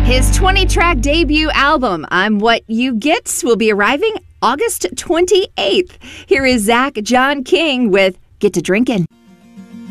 His 20-track debut album, I'm What You Get, will be arriving August 28th. Here is Zach John King with Get to Drinkin'.